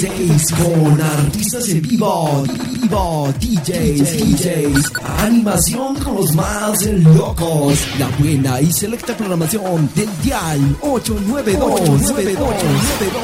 con artistas en vivo, DJs, animación con los más locos, la buena y selecta programación del Dial 892.